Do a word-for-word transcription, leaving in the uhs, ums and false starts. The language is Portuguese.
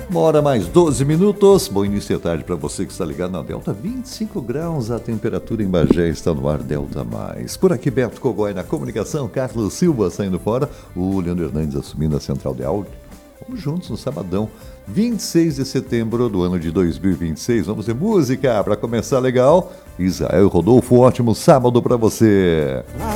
Uma hora mais doze minutos. Bom início de tarde para você que está ligado na Delta. vinte e cinco graus a temperatura em Bagé, está no ar Delta Mais. Por aqui, Beto Cogói na comunicação, Carlos Silva saindo fora, o Leandro Hernandes assumindo a central de áudio. Vamos juntos no sabadão, vinte e seis de setembro do ano de dois mil e vinte e seis. Vamos ter música para começar legal. Israel Rodolfo, ótimo sábado para você.